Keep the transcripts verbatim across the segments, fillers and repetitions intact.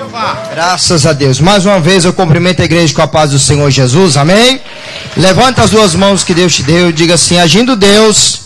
Graças a Deus. Mais uma vez eu cumprimento a igreja com a paz do Senhor Jesus. Amém? Levanta as duas mãos que Deus te deu e diga assim: agindo Deus,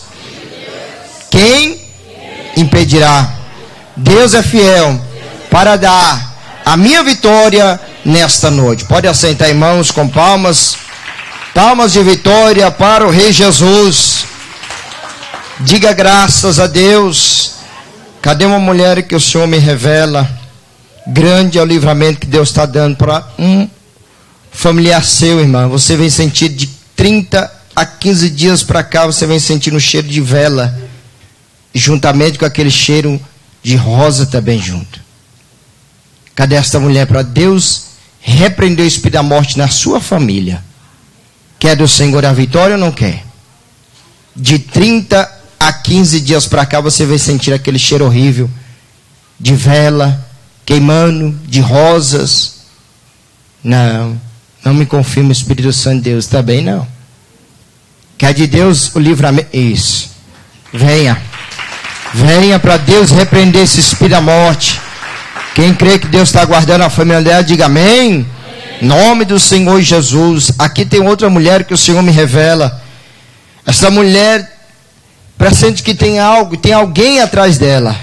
quem impedirá? Deus é fiel para dar a minha vitória nesta noite. Pode assentar, irmãos, com palmas. Palmas de vitória para o Rei Jesus. Diga graças a Deus. Cadê uma mulher que o Senhor me revela? Grande é o livramento que Deus está dando para um familiar seu, irmão. Você vem sentir de trinta a quinze dias para cá, você vem sentindo o cheiro de vela, juntamente com aquele cheiro de rosa também junto. Cadê esta mulher para Deus repreender o espírito da morte na sua família? Quer do Senhor a vitória ou não quer? De trinta a quinze dias para cá, você vai sentir aquele cheiro horrível de vela queimando, de rosas. Não, não me confirma o Espírito Santo de Deus, também não. Quer de Deus o livramento? Isso. Venha. Venha para Deus repreender esse espírito da morte. Quem crê que Deus está guardando a família dela, diga amém. Em nome do Senhor Jesus. Aqui tem outra mulher que o Senhor me revela. Essa mulher pressente que tem algo, tem alguém atrás dela.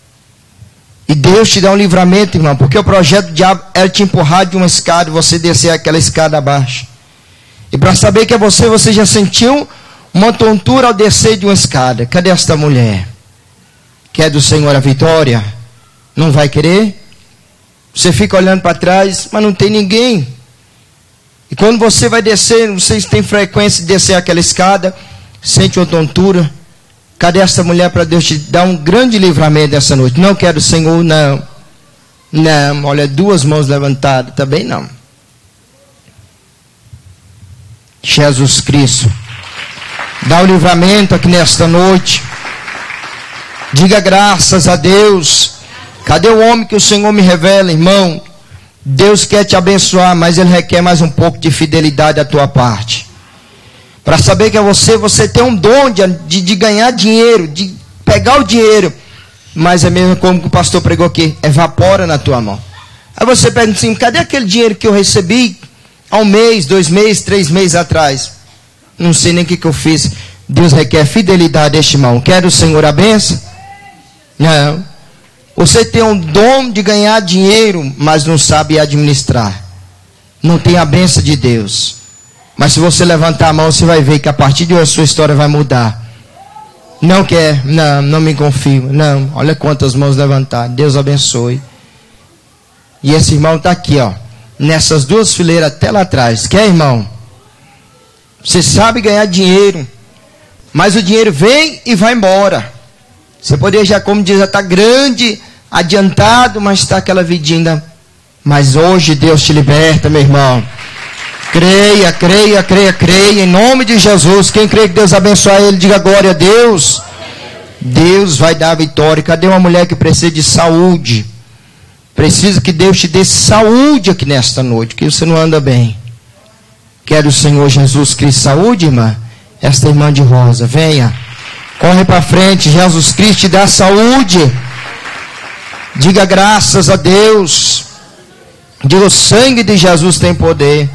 E Deus te dá um livramento, irmão, porque o projeto do diabo era te empurrar de uma escada e você descer aquela escada abaixo. E para saber que é você, você já sentiu uma tontura ao descer de uma escada. Cadê esta mulher? Quer do Senhor a vitória? Não vai querer? Você fica olhando para trás, mas não tem ninguém. E quando você vai descer, vocês têm frequência de descer aquela escada, sente uma tontura. Cadê essa mulher para Deus te dar um grande livramento dessa noite? Não quero, Senhor, não. Não, olha, duas mãos levantadas, também não. Jesus Cristo, dá o livramento aqui nesta noite. Diga graças a Deus. Cadê o homem que o Senhor me revela, irmão? Deus quer te abençoar, mas Ele requer mais um pouco de fidelidade da tua parte. Para saber que é você, você tem um dom de, de, de ganhar dinheiro, de pegar o dinheiro. Mas é mesmo como o pastor pregou aqui, evapora na tua mão. Aí você pergunta assim, cadê aquele dinheiro que eu recebi há um mês, dois meses, três meses atrás? Não sei nem o que, que eu fiz. Deus requer fidelidade deste irmão. Quer o Senhor a bênção? Não. Você tem um dom de ganhar dinheiro, mas não sabe administrar. Não tem a bênção de Deus. Mas se você levantar a mão, você vai ver que a partir de hoje a sua história vai mudar. Não quer? Não, não me confirma. Não, olha quantas mãos levantaram. Deus abençoe. E esse irmão está aqui, ó, nessas duas fileiras até lá atrás. Quer, irmão? Você sabe ganhar dinheiro, mas o dinheiro vem e vai embora. Você poderia já, como diz, já está grande, adiantado, mas está aquela vidinha ainda. Mas hoje Deus te liberta, meu irmão. Creia, creia, creia, creia, em nome de Jesus. Quem crê que Deus abençoe ele, diga glória a Deus. Deus vai dar a vitória. Cadê uma mulher que precisa de saúde? Precisa que Deus te dê saúde aqui nesta noite, que você não anda bem. Quer o Senhor Jesus Cristo saúde, irmã? Esta irmã de rosa, venha. Corre para frente, Jesus Cristo te dá saúde. Diga graças a Deus. Diga, o sangue de Jesus tem poder.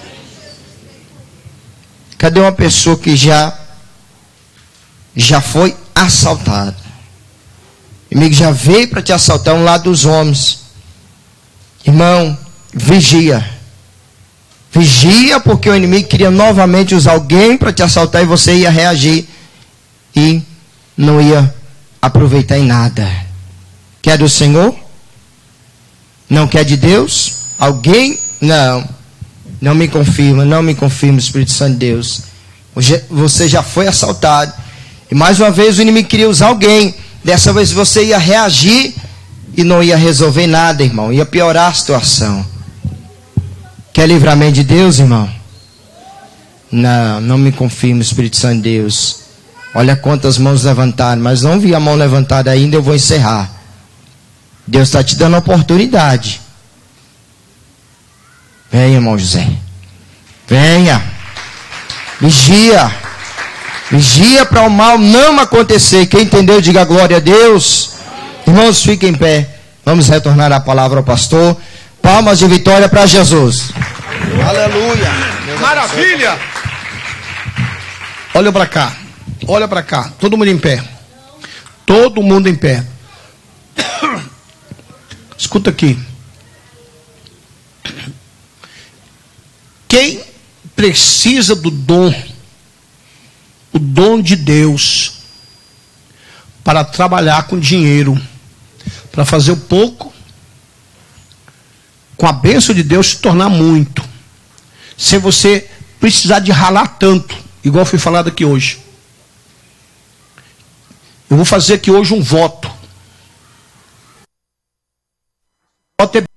Cadê uma pessoa que já já foi assaltada? O inimigo já veio para te assaltar, um lado dos homens. Irmão, vigia. Vigia, porque o inimigo queria novamente usar alguém para te assaltar e você ia reagir e não ia aproveitar em nada. Quer do Senhor? Não quer de Deus? Alguém? Não. Não me confirma, não me confirma, Espírito Santo de Deus. Você já foi assaltado. E mais uma vez o inimigo queria usar alguém. Dessa vez você ia reagir e não ia resolver nada, irmão. Ia piorar a situação. Quer livramento de Deus, irmão? Não, não me confirma, Espírito Santo de Deus. Olha quantas mãos levantaram, mas não vi a mão levantada ainda, eu vou encerrar. Deus está te dando oportunidade. Venha, irmão José. Venha. Vigia. Vigia para o mal não acontecer. Quem entendeu, diga glória a Deus. Irmãos, fiquem em pé. Vamos retornar a palavra ao pastor. Palmas de vitória para Jesus. Aleluia. Maravilha. Olha para cá. Olha para cá. Todo mundo em pé. Todo mundo em pé. Escuta aqui. Quem precisa do dom, o dom de Deus, para trabalhar com dinheiro, para fazer o pouco, com a bênção de Deus se tornar muito, sem você precisar de ralar tanto, igual foi falado aqui hoje. Eu vou fazer aqui hoje um voto. O voto é